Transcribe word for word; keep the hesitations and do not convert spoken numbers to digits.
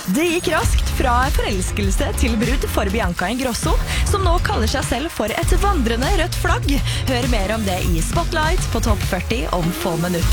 Det gikk raskt fra forelskelse til brudd for Bianca Ingrosso, som nå kaller seg selv for et vandrende rødt flagg. Hør mer om det i Spotlight på Topp førti om få minutter.